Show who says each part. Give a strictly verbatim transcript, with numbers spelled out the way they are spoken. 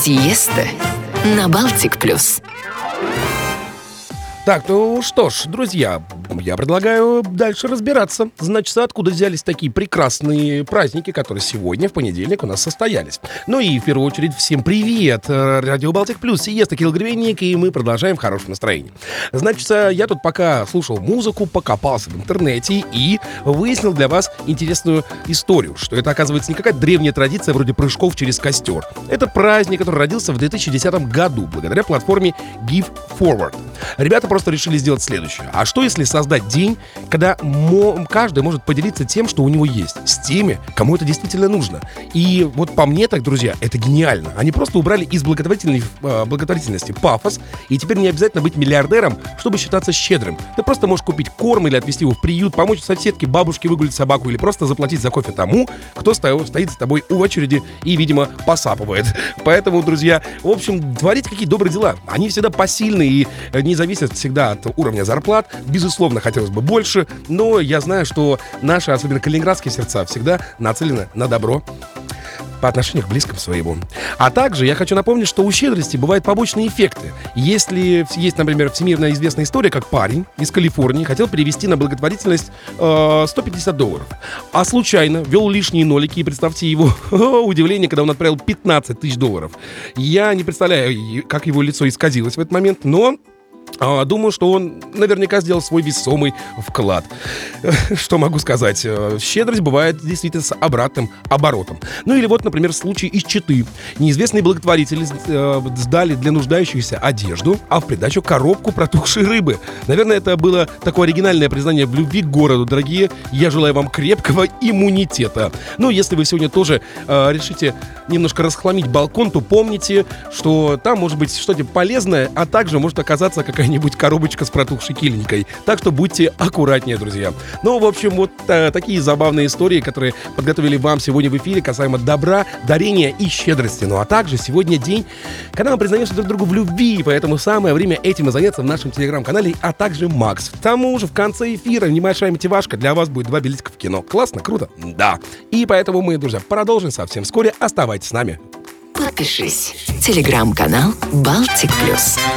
Speaker 1: Сиеста на Балтик Плюс.
Speaker 2: Так, ну что ж, друзья, я предлагаю дальше разбираться. Значит, откуда взялись такие прекрасные праздники, которые сегодня, в понедельник, у нас состоялись. Ну и, в первую очередь, всем привет! Радио Балтик Плюс, Сиеста, Кирилл Гривенник, и мы продолжаем в хорошем настроении. Значит, я тут пока слушал музыку, покопался в интернете и выяснил для вас интересную историю, что это, оказывается, не какая-то древняя традиция вроде прыжков через костер. Это праздник, который родился в две тысячи десятом году благодаря платформе Give Forward. Ребята просто решили сделать следующее. А что если создать день, когда мо- каждый может поделиться тем, что у него есть, с теми, кому это действительно нужно? И вот по мне так, друзья, это гениально. Они просто убрали из благотворительной, э, благотворительности пафос, и теперь не обязательно быть миллиардером, чтобы считаться щедрым. Ты просто можешь купить корм или отвезти его в приют, помочь соседке, бабушке выгулить собаку или просто заплатить за кофе тому, кто сто- стоит с тобой у очереди и, видимо, посапывает. Поэтому, друзья, в общем, творите какие добрые дела. Они всегда посильны и не зависят всегда от уровня зарплат. Безусловно, хотелось бы больше, но я знаю, что наши, особенно калининградские сердца, всегда нацелены на добро по отношению к близким своему. А также я хочу напомнить, что у щедрости бывают побочные эффекты. Если есть, например, всемирно известная история, как парень из Калифорнии хотел перевести на благотворительность э, сто пятьдесят долларов, а случайно ввел лишние нолики, и представьте его удивление, когда он отправил пятнадцать тысяч долларов. Я не представляю, как его лицо исказилось в этот момент, но думаю, что он наверняка сделал свой весомый вклад. Что могу сказать? Щедрость бывает действительно с обратным оборотом. Ну или вот, например, случай из Читы. Неизвестные благотворители сдали для нуждающихся одежду, а в придачу коробку протухшей рыбы. Наверное, это было такое оригинальное признание в любви к городу. Дорогие, я желаю вам крепкого иммунитета. Ну, если вы сегодня тоже э, решите немножко расхламить балкон, то помните, что там может быть что-то полезное, а также может оказаться какая-нибудь коробочка с протухшей киленькой. Так что будьте аккуратнее, друзья. Ну, в общем, вот а, такие забавные истории, которые подготовили вам сегодня в эфире касаемо добра, дарения и щедрости. Ну, а также сегодня день, когда мы признаемся друг другу в любви, поэтому самое время этим и заняться в нашем телеграм-канале, а также Макс. К тому же в конце эфира небольшая мотивашка для вас будет два билетика в кино. Классно? Круто? Да. И поэтому мы, друзья, продолжим совсем вскоре. Оставайтесь с нами.
Speaker 1: Подпишись. Телеграм-канал Балтик Плюс.